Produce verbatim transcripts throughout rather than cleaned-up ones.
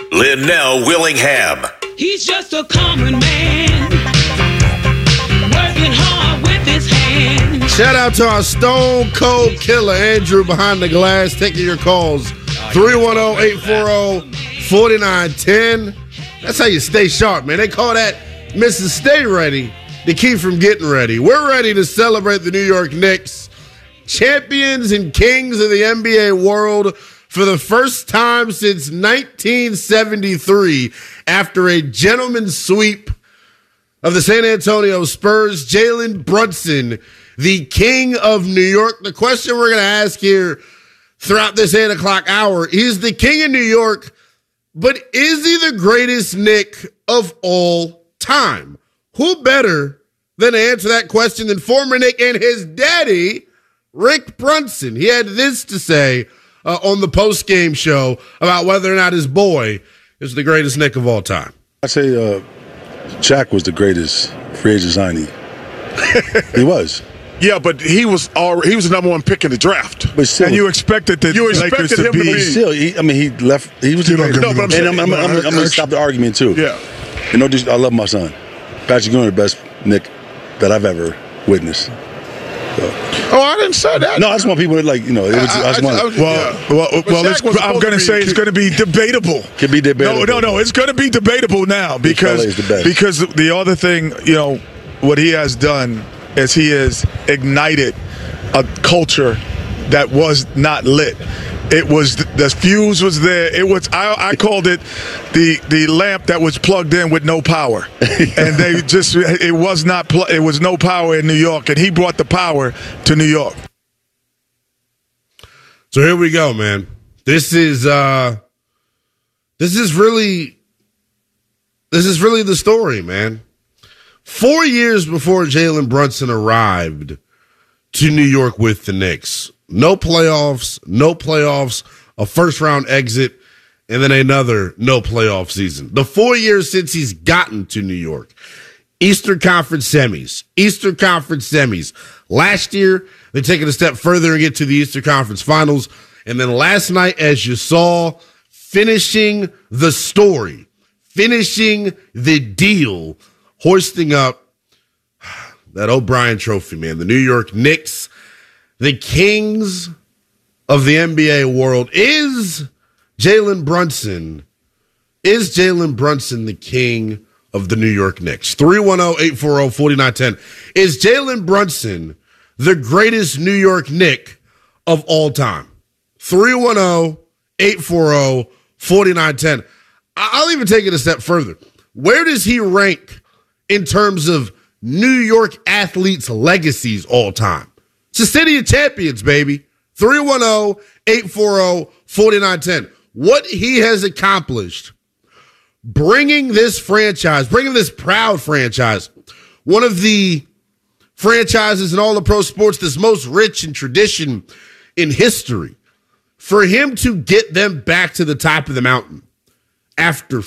Linnell Willingham. He's just a common man, working hard with his hands. Shout out to our Stone Cold Killer, Andrew, behind the glass, taking your calls. three one zero, eight four zero, four nine one zero. That's how you stay sharp, man. They call that Missus Stay Ready to keep from getting ready. We're ready to celebrate the New York Knicks, champions and kings of the N B A world for the first time since nineteen seventy-three, after a gentleman's sweep of the San Antonio Spurs. Jalen Brunson, the king of New York. The question we're going to ask here throughout this eight o'clock hour, he's the king of New York, but is he the greatest Knick of all time? Who better than to answer that question than former Knick and his daddy, Rick Brunson? He had this to say uh, on the post-game show about whether or not his boy is the greatest Knick of all time. I'd say uh, Shaq was the greatest free agent signee. He was. Yeah, but he was already, he was the number one pick in the draft. But still, and you expected the you Lakers expected to him be. to be. Still, he, I mean, he left. He was the greatest. No, but I'm saying, and I'm, I'm, I'm, I'm, I'm going to stop the argument too. Yeah. You know, just, I love my son. Patrick Ewing, the best Knick that I've ever witnessed. So. Oh, I didn't say that. No, I just want people to, like, you know, it was, I, I, I just want. I, I, Well, yeah. well, But well it's, Shaq was I'm supposed going to to say be- it's going to be debatable. Could be debatable. No, no, no. It's going to be debatable now because L A is the best. because the other thing, you know, what he has done is he has ignited a culture that was not lit. It was the fuse was there. It was I, I called it the the lamp that was plugged in with no power, and they just it was not pl- it was no power in New York, and he brought the power to New York. So here we go, man. This is uh, this is really this is really the story, man. Four years before Jalen Brunson arrived to New York with the Knicks, no playoffs, no playoffs, a first round exit, and then another no playoff season. The four years since he's gotten to New York, Eastern Conference semis, Eastern Conference semis. Last year, they take it a step further and get to the Eastern Conference Finals. And then last night, as you saw, finishing the story, finishing the deal, hoisting up that O'Brien Trophy, man. The New York Knicks, the kings of the N B A world. Is Jalen Brunson, is Jalen Brunson the king of the New York Knicks? three one zero, eight four zero, four nine one zero. Is Jalen Brunson the greatest New York Knick of all time? three one zero, eight four zero, four nine one zero. I'll even take it a step further. Where does he rank in terms of New York athletes' legacies all time? It's the city of champions, baby. three one zero, eight four zero, four nine one zero. What he has accomplished, bringing this franchise, bringing this proud franchise, one of the franchises in all the pro sports that's most rich in tradition in history, for him to get them back to the top of the mountain after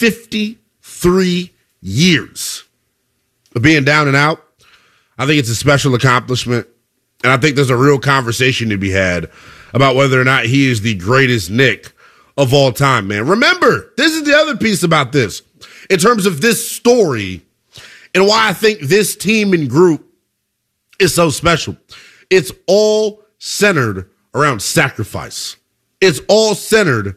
fifty-three years of being down and out, I think it's a special accomplishment. And I think there's a real conversation to be had about whether or not he is the greatest Knick of all time, man. Remember, this is the other piece about this in terms of this story and why I think this team and group is so special. It's all centered around sacrifice. It's all centered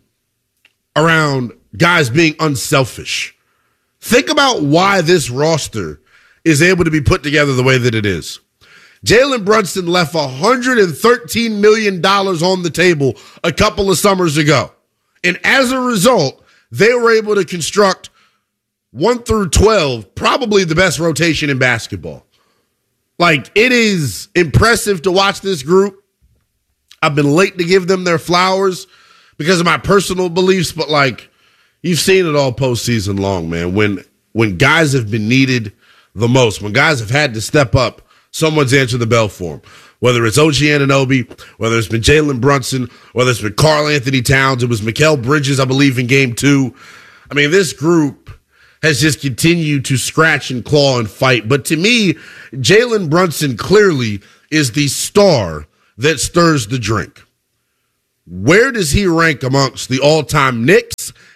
around guys being unselfish. Think about why this roster is able to be put together the way that it is. Jalen Brunson left one hundred thirteen million dollars on the table a couple of summers ago. And as a result, they were able to construct one through twelve, probably the best rotation in basketball. Like, it is impressive to watch this group. I've been late to give them their flowers because of my personal beliefs, but like, you've seen it all postseason long, man. When when guys have been needed the most, when guys have had to step up, someone's answered the bell for them. Whether it's O G Anunoby, whether it's been Jalen Brunson, whether it's been Karl Anthony Towns, it was Mikal Bridges, I believe, in game two. I mean, this group has just continued to scratch and claw and fight. But to me, Jalen Brunson clearly is the star that stirs the drink. Where does he rank amongst the all-time Knicks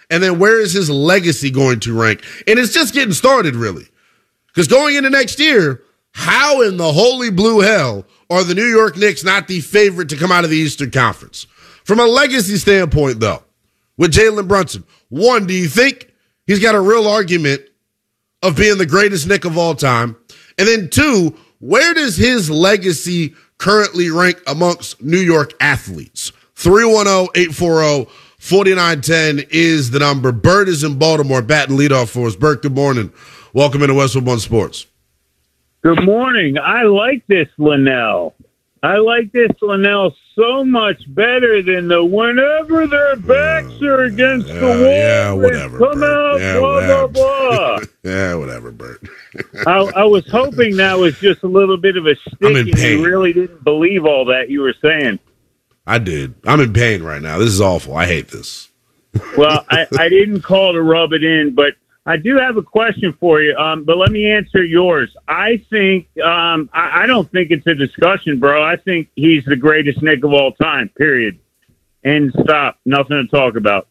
And then where is his legacy going to rank? And it's just getting started, really. Because going into next year, how in the holy blue hell are the New York Knicks not the favorite to come out of the Eastern Conference? From a legacy standpoint, though, with Jalen Brunson, one, do you think he's got a real argument of being the greatest Knick of all time? And then two, where does his legacy currently rank amongst New York athletes? three one zero, eight four zero, four nine one zero is the number. Bert is in Baltimore, batting leadoff for us. Bert, good morning. Welcome into Westwood One Sports. Good morning. I like this Linnell. I like this Linnell so much better than the whenever their backs uh, are against uh, the wall. Yeah, whatever. Come Bert. out, Yeah, blah, whatever. blah, blah. Yeah, whatever, Bert. I, I was hoping that was just a little bit of a stick I'm in and pain. you really didn't believe all that you were saying. I did. I'm in pain right now. This is awful. I hate this. Well, I, I didn't call to rub it in, but I do have a question for you, um, but let me answer yours. I think um, I, I don't think it's a discussion, bro. I think he's the greatest Knick of all time, period. And stop. Nothing to talk about.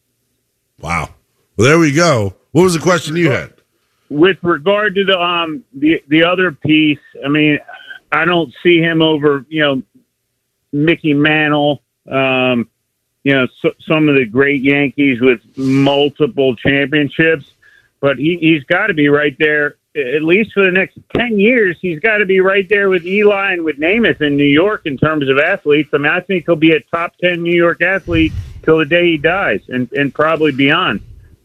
Wow. Well, there we go. What was the question you had? With regard to the um the, the other piece, I mean, I don't see him over, you know, Mickey Mantle, um, you know, so, some of the great Yankees with multiple championships. But he, he's got to be right there, at least for the next ten years. He's got to be right there with Eli and with Namath in New York in terms of athletes. I mean, I think he'll be a top ten New York athlete till the day he dies, and, and probably beyond.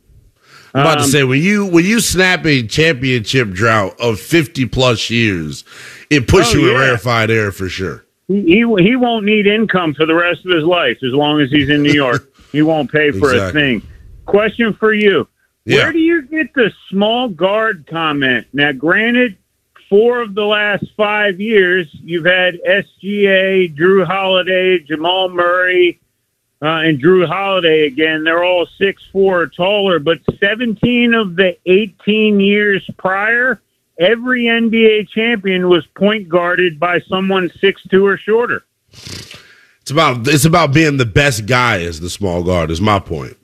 I'm about Um, to say, when you when you snap a championship drought of fifty plus years, it puts Oh, you in yeah. rarefied air for sure. He, he he won't need income for the rest of his life as long as he's in New York. He won't pay for Exactly. a thing. Question for you. Yeah. Where do you get the small guard comment? Now, granted, four of the last five years, you've had S G A, Drew Holiday, Jamal Murray, uh, and Drew Holiday again. They're all six four or taller, but seventeen of the eighteen years prior, every N B A champion was point guarded by someone six two or shorter. It's about it's about being the best guy as the small guard. Is my point,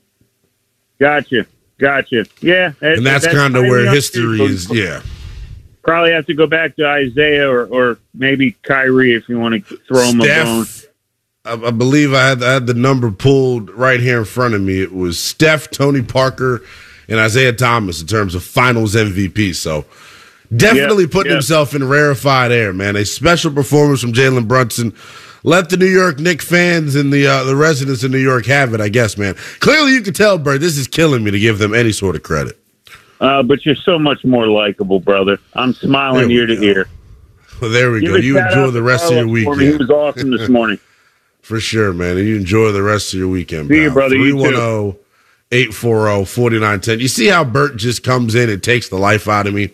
Gotcha. Gotcha. Yeah. that- and that's, kind of kinda where up history to- is. Yeah, Probably have to go back to Isaiah or, or maybe Kyrie if you want to throw him a bone. Steph. I, I believe I had, I had the number pulled right here in front of me. It was Steph, Tony Parker, and Isaiah Thomas in terms of Finals M V P. So definitely Yep, putting yep. himself in rarefied air, man. A special performance from Jalen Brunson. Let the New York Knicks fans and the uh, the residents of New York have it, I guess, man. Clearly, you can tell, Bert, this is killing me to give them any sort of credit. Uh, but you're so much more likable, brother. I'm smiling There we ear to go. ear. Well, there we Give go. a You shout enjoy out the to rest of your Carlos for me. He weekend. was awesome this morning. For sure, man. And you enjoy the rest of your weekend, See you, pal. brother. You too. three one zero, eight four zero, four nine one zero. You see how Bert just comes in and takes the life out of me?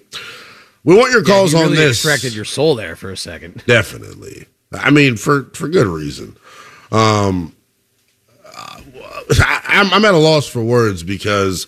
We want your Yeah, calls you on really this. extracted your soul there for a second. Definitely. I mean, for, for good reason. Um, I, I'm, I'm at a loss for words because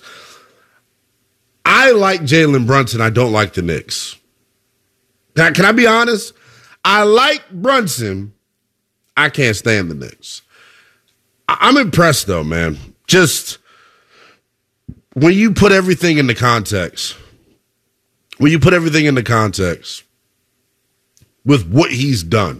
I like Jalen Brunson. I don't like the Knicks. Now, can I be honest? I like Brunson. I can't stand the Knicks. I, I'm impressed, though, man. Just when you put everything into context, when you put everything into context with what he's done,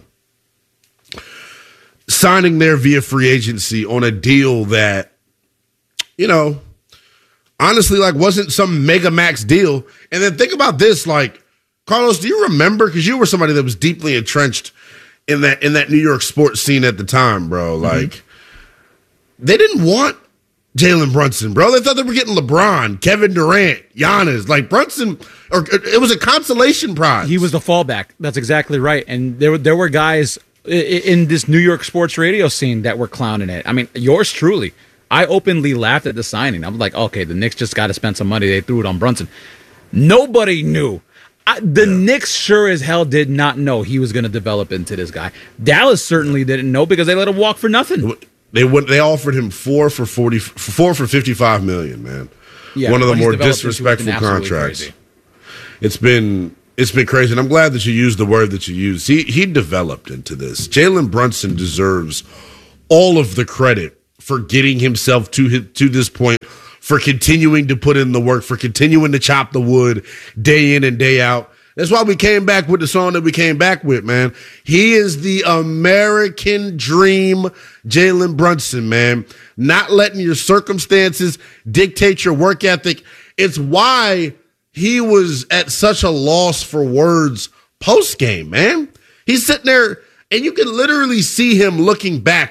signing there via free agency on a deal that, you know, honestly, like, wasn't some mega max deal. And then think about this, like, Carlos, do you remember? Because you were somebody that was deeply entrenched in that in that New York sports scene at the time, bro. Like, mm-hmm. they didn't want Jalen Brunson, bro. They thought they were getting LeBron, Kevin Durant, Giannis. Like, Brunson, or it was a consolation prize. He was the fallback. That's exactly right. And there were there were guys in this New York sports radio scene that were clowning it. I mean, yours truly. I openly laughed at the signing. I'm like, okay, the Knicks just got to spend some money. They threw it on Brunson. Nobody knew. I, the yeah. Knicks sure as hell did not know he was going to develop into this guy. Dallas certainly didn't know because they let him walk for nothing. They went, they offered him four for forty, four for fifty-five million. Man, yeah, one of the more disrespectful contracts. Crazy. It's been it's been crazy, and I'm glad that you used the word that you used. He he developed into this. Jalen Brunson deserves all of the credit for getting himself to his, to this point for continuing to put in the work, for continuing to chop the wood day in and day out. That's why we came back with the song that we came back with, man. He is the American dream, Jalen Brunson, man. Not letting your circumstances dictate your work ethic. It's why he was at such a loss for words post-game, man. He's sitting there, and you can literally see him looking back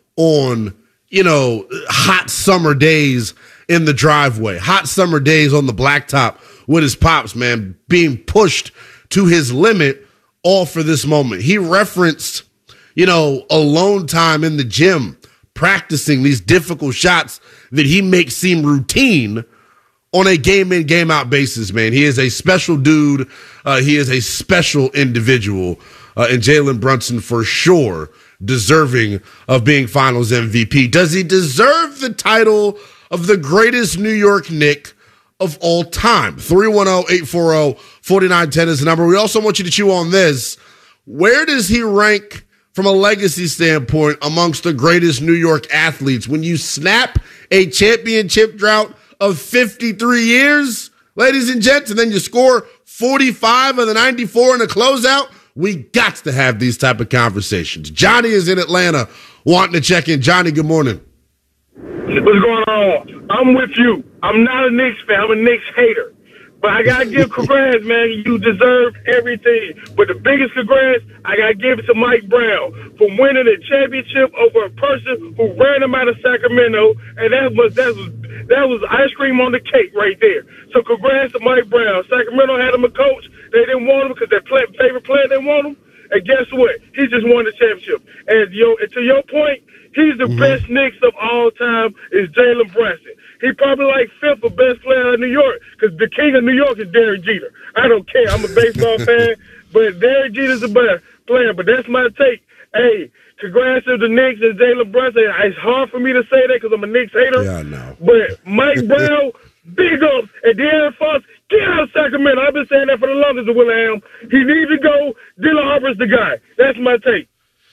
on, you know, hot summer days in the driveway, hot summer days on the blacktop with his pops, man, being pushed to his limit all for this moment. He referenced, you know, alone time in the gym, practicing these difficult shots that he makes seem routine on a game in, game out basis, man. He is a special dude. Uh, he is a special individual. Uh, and Jalen Brunson, for sure, deserving of being Finals M V P. Does he deserve the title of the greatest New York Knick of all time? three one zero, eight four zero, four nine one zero is the number. We also want you to chew on this. Where does he rank from a legacy standpoint amongst the greatest New York athletes? When you snap a championship drought of fifty-three years, ladies and gents, and then you score forty-five of the ninety-four in a closeout, we got to have these type of conversations. Johnny is in Atlanta wanting to check in. Johnny, good morning. What's going on? I'm with you. I'm not a Knicks fan. I'm a Knicks hater. But I got to give congrats, man. You deserve everything. But the biggest congrats, I got to give it to Mike Brown for winning a championship over a person who ran him out of Sacramento. And that was that was that was ice cream on the cake right there. So congrats to Mike Brown. Sacramento had him a coach. They didn't want him because their play, favorite player didn't want him. And guess what? He just won the championship. And, yo, and to your point, he's the mm-hmm. best Knicks of all time is Jalen Brunson. He probably like fifth or best player in New York because the king of New York is Derek Jeter. I don't care. I'm a baseball fan, but Derek Jeter's the best player. But that's my take. Hey, congrats to the Knicks and Jalen Brunson. It's hard for me to say that because I'm a Knicks hater. Yeah, I know. But Mike Brown, big ups. And De'Aaron Fox, get out of Sacramento. I've been saying that for the longest of Willingham. He needs to go. Dylan Harper's the guy. That's my take.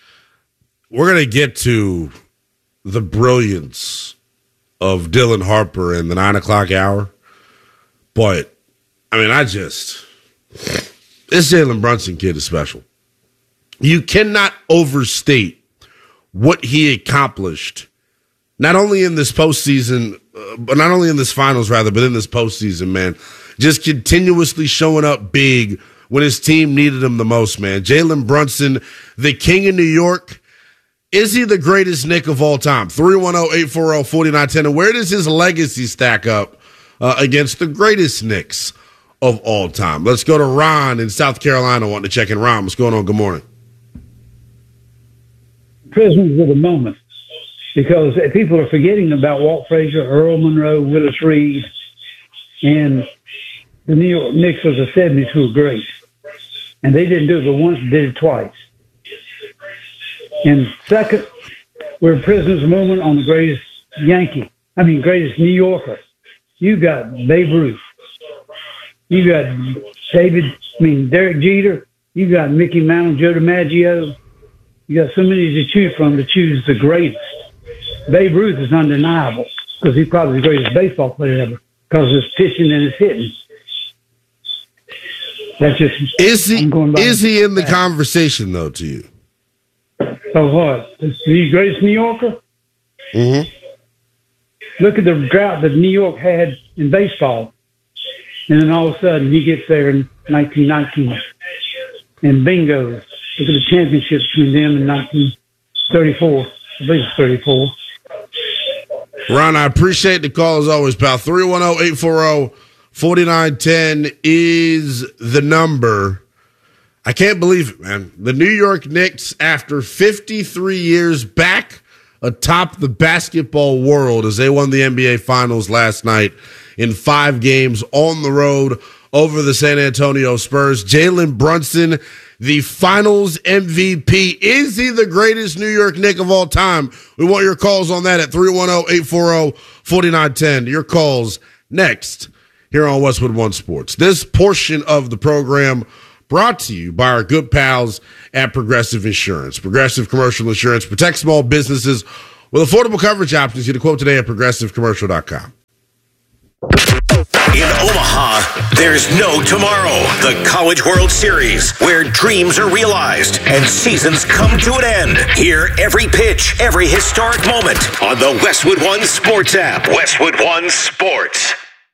We're going to get to the brilliance of Dylan Harper in the nine o'clock hour. But, I mean, I just, this Jalen Brunson kid is special. You cannot overstate what he accomplished, not only in this postseason, uh, but not only in this finals, rather, but in this postseason, man. Just continuously showing up big when his team needed him the most, man. Jalen Brunson, the king of New York. Is he the greatest Knick of all time? three one zero, eight four zero, four nine one zero. And where does his legacy stack up uh, against the greatest Knicks of all time? Let's go to Ron in South Carolina wanting to check in. Ron, what's going on? Good morning. Prisoners of the moment, because people are forgetting about Walt Frazier, Earl Monroe, Willis Reed, and the New York Knicks of the seventies who were great. And they didn't do it but once, did it twice. And second, we're prisoners of the moment on the greatest Yankee, I mean, greatest New Yorker. You got Babe Ruth. You got David, I mean, Derek Jeter. You got Mickey Mantle, Joe DiMaggio. You got so many to choose from to choose the greatest. Babe Ruth is undeniable because he's probably the greatest baseball player ever because of his pitching and his hitting. That's just is he is he in the that. conversation though to you? So what? Is he the greatest New Yorker? Mm-hmm. Look at the drought that New York had in baseball, and then all of a sudden he gets there in nineteen nineteen, and bingo! Look at the championship between them in nineteen thirty-four. I believe it's thirty-four. Ron, I appreciate the call as always, pal. three one zero, eight four zero, four nine one zero is the number. I can't believe it, man. The New York Knicks, after fifty-three years, back atop the basketball world as they won the N B A Finals last night in five games on the road over the San Antonio Spurs. Jalen Brunson, the Finals M V P. Is he the greatest New York Knick of all time? We want your calls on that at three one zero, eight four zero, four nine one zero. Your calls next here on Westwood One Sports. This portion of the program brought to you by our good pals at Progressive Insurance. Progressive Commercial Insurance protects small businesses with affordable coverage options. Get a quote today at progressive commercial dot com. In Omaha, there's no tomorrow. The College World Series, where dreams are realized and seasons come to an end. Hear every pitch, every historic moment on the Westwood One Sports app. Westwood One Sports.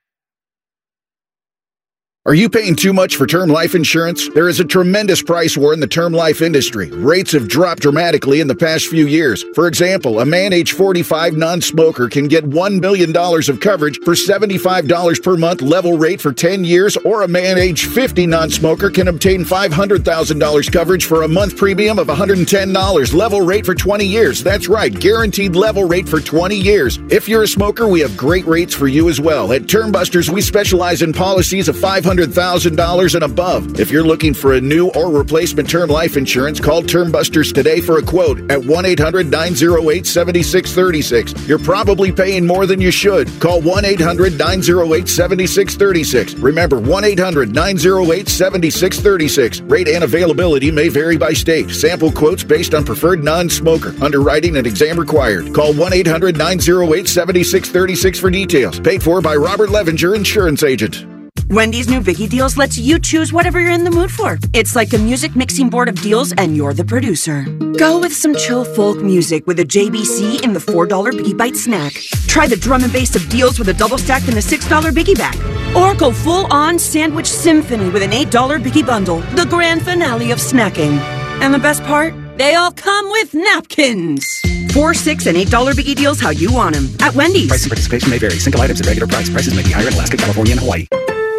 Are you paying too much for term life insurance? There is a tremendous price war in the term life industry. Rates have dropped dramatically in the past few years. For example, a man age forty-five non-smoker can get one million dollars of coverage for seventy-five dollars per month level rate for ten years, or a man age fifty non-smoker can obtain five hundred thousand dollars coverage for a month premium of one hundred ten dollars level rate for twenty years. That's right, guaranteed level rate for twenty years. If you're a smoker, we have great rates for you as well. At Term Busters, we specialize in policies of five hundred thousand dollars and above. If you're looking for a new or replacement term life insurance, call Term Busters today for a quote at one eight hundred nine oh eight seven six three six. You're probably paying more than you should. Call one eight hundred nine oh eight seven six three six. Remember, one eight hundred nine oh eight seven six three six. Rate and availability may vary by state. Sample quotes based on preferred non-smoker. Underwriting and exam required. Call one eight hundred nine oh eight seven six three six for details. Paid for by Robert Levenger, insurance agent. Wendy's new Biggie Deals lets you choose whatever you're in the mood for. It's like a music mixing board of deals, and you're the producer. Go with some chill folk music with a J B C in the four dollar Biggie Bite snack. Try the drum and bass of deals with a double stack in the six dollar Biggie Bag. Or go full-on sandwich symphony with an eight dollar Biggie Bundle, the grand finale of snacking. And the best part? They all come with napkins. Four, six, and eight dollar Biggie Deals how you want them at Wendy's. Price and participation may vary. Single items at regular price. Prices may be higher in Alaska, California, and Hawaii.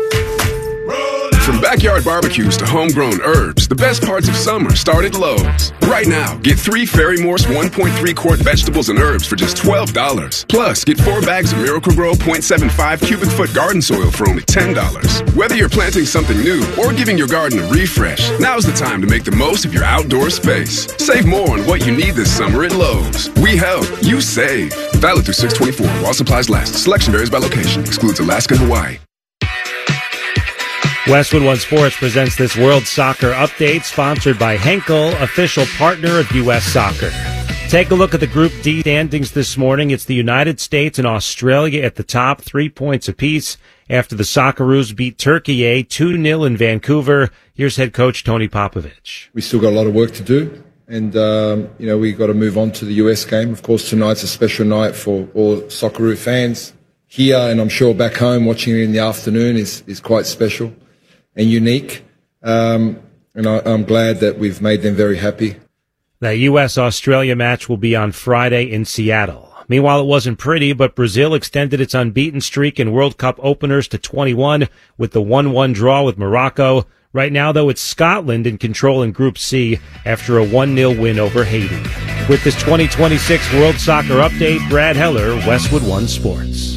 From backyard barbecues to homegrown herbs, the best parts of summer start at Lowe's. Right now, get three Fairy Morse one point three quart vegetables and herbs for just twelve dollars. Plus, get four bags of Miracle-Gro point seven five cubic foot garden soil for only ten dollars. Whether you're planting something new or giving your garden a refresh, now's the time to make the most of your outdoor space. Save more on what you need this summer at Lowe's. We help, you save. Valid through six twenty-four while supplies last. Selection varies by location. Excludes Alaska and Hawaii. Westwood One Sports presents this World Soccer Update, sponsored by Henkel, official partner of U S Soccer. Take a look at the Group D standings this morning. It's the United States and Australia at the top, three points apiece, after the Socceroos beat Turkey A two nil in Vancouver. Here's head coach Tony Popovich. We still got a lot of work to do, and um, you know we got to move on to the U S game. Of course, tonight's a special night for all Socceroo fans here, and I'm sure back home watching it in the afternoon is, is quite special and unique, um, and I, I'm glad that we've made them very happy. The U S Australia match will be on Friday in Seattle. Meanwhile, it wasn't pretty, but Brazil extended its unbeaten streak in World Cup openers to twenty-one with the one one draw with Morocco. Right now, though, it's Scotland in control in Group C after a one nil win over Haiti. With this twenty twenty-six World Soccer Update, Brad Heller, Westwood One Sports.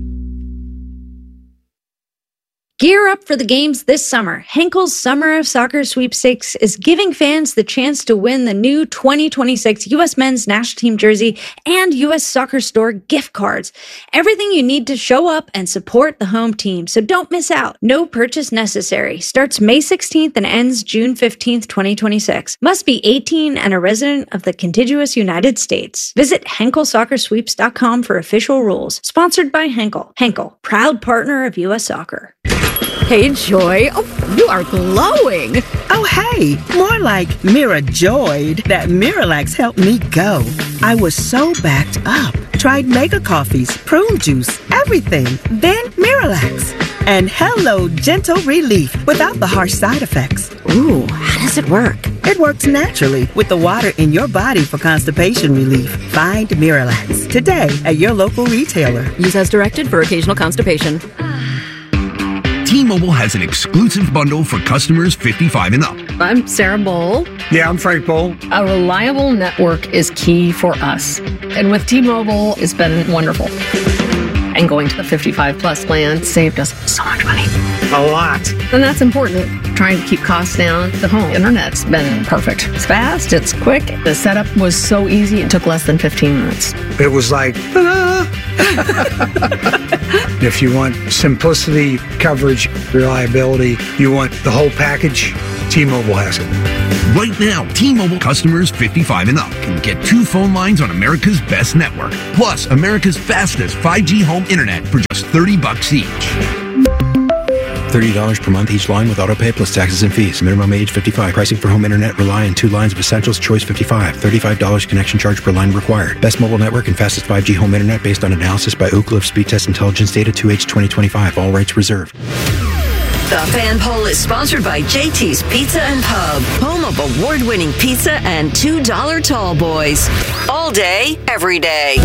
Gear up for the games this summer. Henkel's Summer of Soccer Sweepstakes is giving fans the chance to win the new twenty twenty-six U S Men's National Team jersey and U S Soccer Store gift cards. Everything you need to show up and support the home team, so don't miss out. No purchase necessary. Starts May sixteenth and ends June fifteenth, twenty twenty-six. Must be eighteen and a resident of the contiguous United States. Visit Henkel Soccer Sweeps dot com for official rules. Sponsored by Henkel. Henkel, proud partner of U S Soccer. Hey, Joy. Oh, you are glowing. Oh, hey. More like Mira joyed that Miralax helped me go. I was so backed up. Tried mega coffees, prune juice, everything. Then Miralax. And hello, gentle relief without the harsh side effects. Ooh, how does it work? It works naturally with the water in your body for constipation relief. Find Miralax today at your local retailer. Use as directed for occasional constipation. T-Mobile has an exclusive bundle for customers fifty-five and up. I'm Sarah Bowl. Yeah, I'm Frank Bowl. A reliable network is key for us. And with T-Mobile, it's been wonderful. And going to the fifty-five plus plan saved us so much money. A lot. And that's important. Trying to keep costs down. The home internet's been perfect. It's fast, it's quick. The setup was so easy, it took less than fifteen minutes. It was like, ta-da! If you want simplicity, coverage, reliability, you want the whole package, T-Mobile has it. Right now, T-Mobile customers fifty-five and up can get two phone lines on America's best network, plus America's fastest five G home internet for just thirty bucks each. thirty dollars per month each line with autopay plus taxes and fees. Minimum age fifty-five. Pricing for home internet rely on two lines of essentials. Choice fifty-five. thirty-five dollars connection charge per line required. Best mobile network and fastest five G home internet based on analysis by Ookla of Speed Test Intelligence Data two H twenty twenty-five. All rights reserved. The Fan Poll is sponsored by J T's Pizza and Pub, home of award-winning pizza and two dollar tall boys. All day, every day.